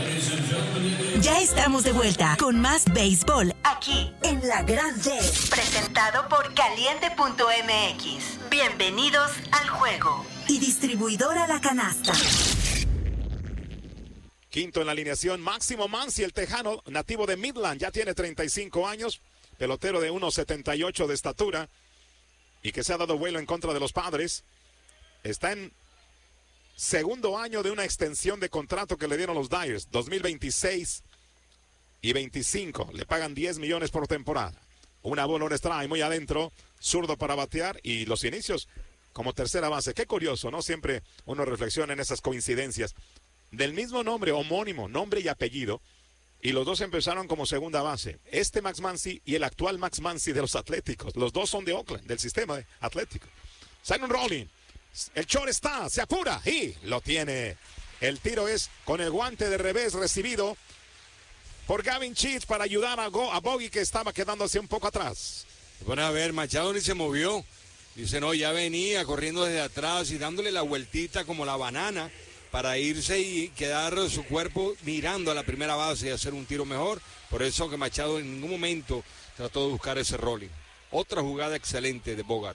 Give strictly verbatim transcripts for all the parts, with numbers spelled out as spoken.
Ya estamos de vuelta con más béisbol aquí en La Grande. Presentado por Caliente punto M X. Bienvenidos al juego. Y distribuidora La Canasta. Quinto en la alineación, Máximo Mansi, el tejano nativo de Midland. Ya tiene treinta y cinco años, pelotero de uno setenta y ocho de estatura y que se ha dado vuelo en contra de los Padres. Está en segundo año de una extensión de contrato que le dieron los Dyers, dos mil veintiséis y veinticinco. Le pagan diez millones por temporada. Una bola, un strike muy adentro, zurdo para batear y los inicios como tercera base. Qué curioso, ¿no? Siempre uno reflexiona en esas coincidencias. Del mismo nombre, homónimo, nombre y apellido, y los dos empezaron como segunda base. Este Max Muncy y el actual Max Muncy de los Atléticos. Los dos son de Oakland, del sistema de Atlético. Simon Rolling. El short está, se apura y lo tiene. El tiro es con el guante de revés recibido por Gavin Sheets para ayudar a, Go, a Bogey, que estaba quedándose un poco atrás. Bueno, a ver, Machado ni se movió. Dice, no, ya venía corriendo desde atrás y dándole la vueltita como la banana para irse y quedar su cuerpo mirando a la primera base y hacer un tiro mejor. Por eso que Machado en ningún momento trató de buscar ese rolling. Otra jugada excelente de Bogart.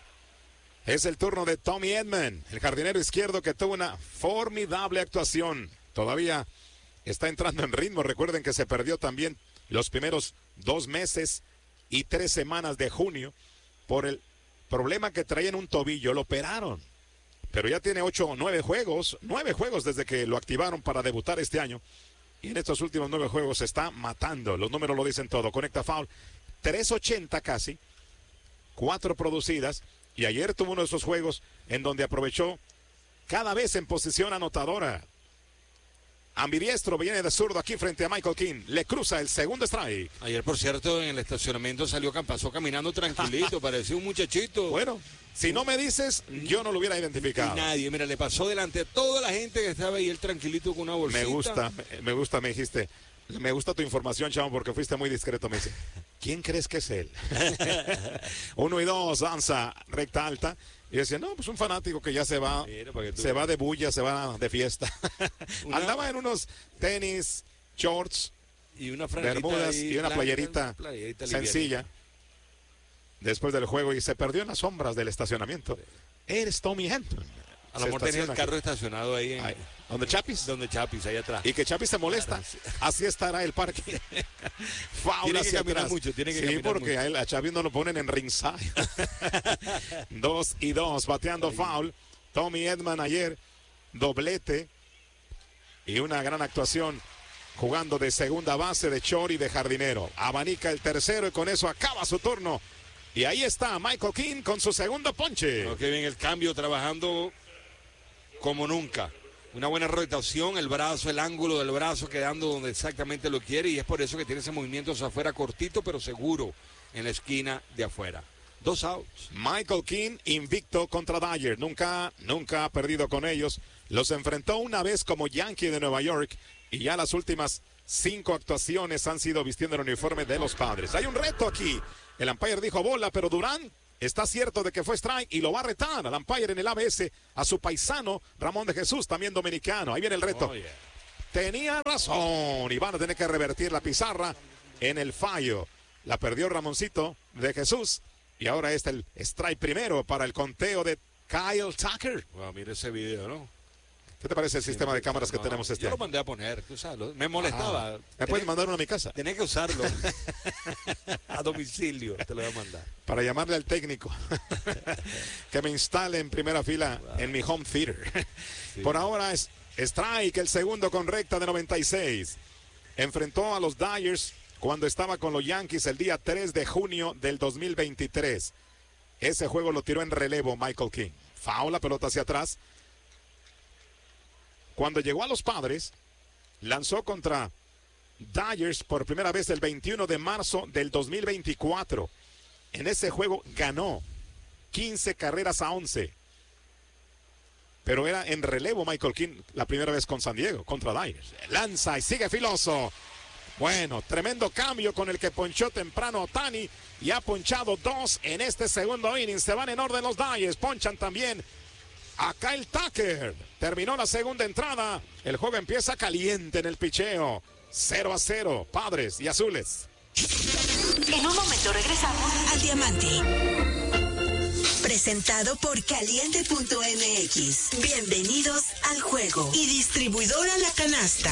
Es el turno de Tommy Edman, el jardinero izquierdo que tuvo una formidable actuación. Todavía está entrando en ritmo. Recuerden que se perdió también los primeros dos meses y tres semanas de junio por el problema que traía en un tobillo. Lo operaron, pero ya tiene ocho o nueve juegos, nueve juegos desde que lo activaron para debutar este año. Y en estos últimos nueve juegos se está matando. Los números lo dicen todo. Conecta foul, tres ochenta casi, cuatro producidas. Y ayer tuvo uno de esos juegos en donde aprovechó cada vez en posición anotadora. Ambidiestro, viene de zurdo aquí frente a Michael King. Le cruza el segundo strike. Ayer, por cierto, en el estacionamiento salió, pasó caminando tranquilito, parecía un muchachito. Bueno, si no me dices, yo no lo hubiera identificado. Y nadie, mira, le pasó delante de toda la gente que estaba ahí, él tranquilito con una bolsita. Me gusta, me, me gusta, me dijiste. Me gusta tu información, chavo, porque fuiste muy discreto. Me dice, ¿quién crees que es él? Uno y dos, danza recta alta. Y decía, no, pues un fanático que ya se va, Mira, se va de bulla, se va de fiesta. Una... Andaba en unos tenis, shorts, y una bermudas y una blanca, playerita, playerita sencilla. Después del juego y se perdió en las sombras del estacionamiento. Sí. Eres Tommy Edman. A lo mejor tenía el carro aquí estacionado ahí en... Ahí. ¿Donde Chapis? Donde Chapis, ahí atrás. Y que Chapis se molesta. Así estará el parque. Faula hacia atrás. Mucho, tiene que sí, porque mucho. A, él, a Chapis no lo ponen en ringside. Dos y dos, bateando foul. Tommy Edman ayer, doblete. Y una gran actuación jugando de segunda base, de short y de jardinero. Abanica el tercero y con eso acaba su turno. Y ahí está Michael King con su segundo ponche. Ok, bien, el cambio trabajando como nunca. Una buena rotación, el brazo, el ángulo del brazo quedando donde exactamente lo quiere, y es por eso que tiene ese movimiento hacia afuera cortito pero seguro en la esquina de afuera. Dos outs. Michael King invicto contra Dyer. Nunca, nunca ha perdido con ellos. Los enfrentó una vez como Yankee de Nueva York y ya las últimas cinco actuaciones han sido vistiendo el uniforme de los Padres. Hay un reto aquí. El umpire dijo bola, pero Durán está cierto de que fue strike y lo va a retar al umpire en el A B S a su paisano Ramón de Jesús, también dominicano. Ahí viene el reto. Oh, yeah. Tenía razón y van a tener que revertir la pizarra en el fallo. La perdió Ramoncito de Jesús y ahora está el strike primero para el conteo de Kyle Tucker. Wow, mira ese video, ¿no? ¿Qué te parece el sí, sistema de cámaras no, que tenemos este yo año? Yo lo mandé a poner, tú sabes, me molestaba. Ah, ¿Me puedes mandar uno a mi casa? Tenía que usarlo. A domicilio te lo voy a mandar. Para llamarle al técnico que me instale en primera fila wow. en mi home theater. Sí. Por ahora es strike, el segundo con recta de noventa y seis. Enfrentó a los Dyers cuando estaba con los Yankees el día tres de junio del dos mil veintitrés. Ese juego lo tiró en relevo Michael King. Foul, la pelota hacia atrás. Cuando llegó a los Padres, lanzó contra Dyers por primera vez el veintiuno de marzo del dos mil veinticuatro. En ese juego ganó quince carreras a once. Pero era en relevo Michael King la primera vez con San Diego, contra Dyers. Lanza y sigue filoso. Bueno, tremendo cambio con el que ponchó temprano Ohtani y ha ponchado dos en este segundo inning. Se van en orden los Dyers, ponchan también a Kyle Tucker. Terminó la segunda entrada. El juego empieza caliente en el picheo. cero a cero, Padres y Azules. En un momento regresamos al Diamante. Presentado por Caliente punto M X. Bienvenidos al juego. Y distribuidora La Canasta.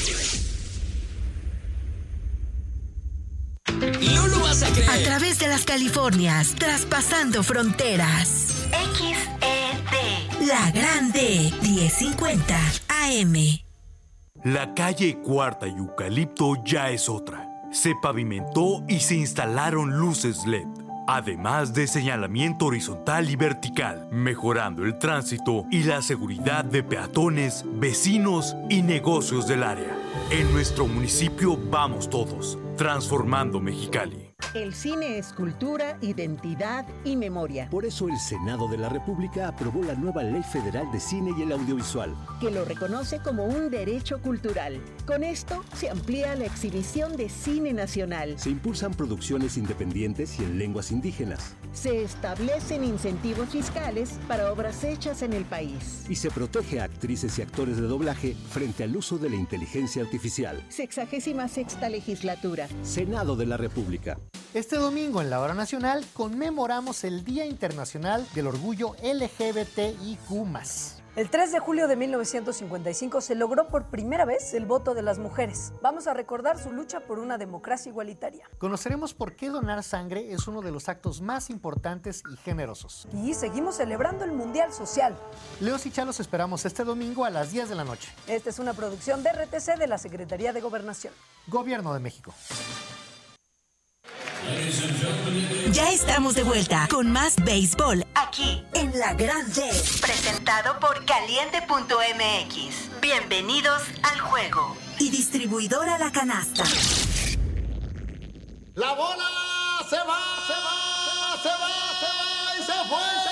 No lo vas a creer. A través de las Californias, traspasando fronteras. X E D. La Grande, diez cincuenta A M. La calle Cuarta y Eucalipto ya es otra. Se pavimentó y se instalaron luces L E D, además de señalamiento horizontal y vertical, mejorando el tránsito y la seguridad de peatones, vecinos y negocios del área. En nuestro municipio vamos todos, transformando Mexicali. El cine es cultura, identidad y memoria. Por eso el Senado de la República aprobó la nueva Ley Federal de Cine y el Audiovisual, que lo reconoce como un derecho cultural. Con esto se amplía la exhibición de cine nacional. Se impulsan producciones independientes y en lenguas indígenas. Se establecen incentivos fiscales para obras hechas en el país. Y se protege a actrices y actores de doblaje frente al uso de la inteligencia artificial. Sexagésima sexta legislatura. Senado de la República. Este domingo en la Hora Nacional conmemoramos el Día Internacional del Orgullo L G B T I Q más. El tres de julio de mil novecientos cincuenta y cinco se logró por primera vez el voto de las mujeres. Vamos a recordar su lucha por una democracia igualitaria. Conoceremos por qué donar sangre es uno de los actos más importantes y generosos. Y seguimos celebrando el Mundial Social. Leos y Chalos esperamos este domingo a las diez de la noche. Esta es una producción de R T C de la Secretaría de Gobernación. Gobierno de México. Ya estamos de vuelta con más béisbol aquí en La Grande. Presentado por Caliente punto M X. Bienvenidos al juego. Y distribuidora La Canasta. La bola se va, se va, se va, se va y se fue.